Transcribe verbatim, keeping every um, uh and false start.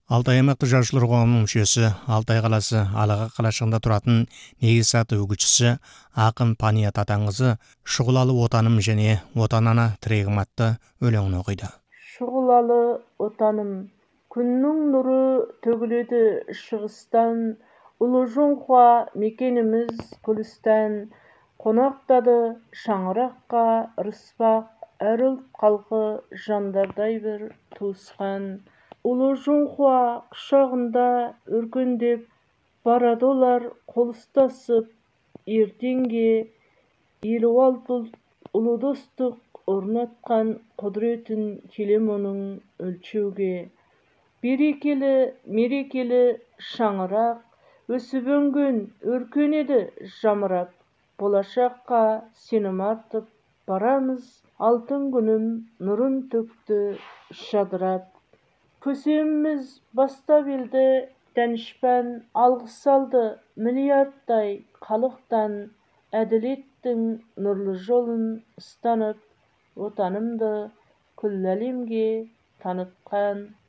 Алтай аймақтық жазушылар қоғамының мүшесі, Алтай қаласы Алаға қалашығында тұратын негіз аты өгізшісі ақын Пания Татаңғызы «Шұғылалы отаным» және «Отан ана тірегім» атты өлеңін оқиды. Шұғылалы отаным, күннің нұры төгіледі шығыстан, ұлы жоңға мекеніміз Гүлістан, қонақтады шаңыраққа ырыспақ, әр ұлт халқы жандардай бір туысқан. Ұлы жоңға құшағында өркендеп, барады олар қол ұстасып ертеңге, елу алты ұлт ұлы достық орнатқан, құдіретін келем оның өлшеуге. Берекелі, мерекелі шаңырақ, өсіп-өнген өркенеді жамырап, болашаққа сенім артып барамыз, алтын күнім нұрын төкті жадырап. Көсеміміз бастап елді дәнішпан, алғыс алды миллиардтай халықтан, әділеттің нұрлы жолын ұстанып, отанымды күллі әлемге танытқан.